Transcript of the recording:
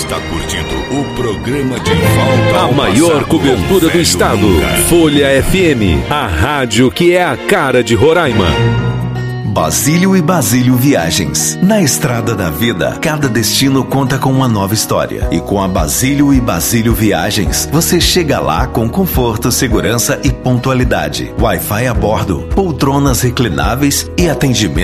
está curtindo o programa de volta ao A maior passado cobertura do estado. Nunca. Folha FM, a rádio que é a cara de Roraima. Basílio e Basílio Viagens. Na estrada da vida, cada destino conta com uma nova história. E com a Basílio e Basílio Viagens, você chega lá com conforto, segurança e pontualidade. Wi-Fi a bordo, poltronas reclináveis e atendimento